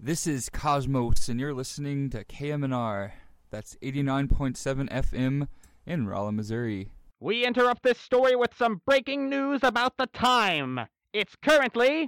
This is Cosmos, and you're listening to KMNR. That's 89.7 FM in Rolla, Missouri. We interrupt this story with some breaking news about the time. It's currently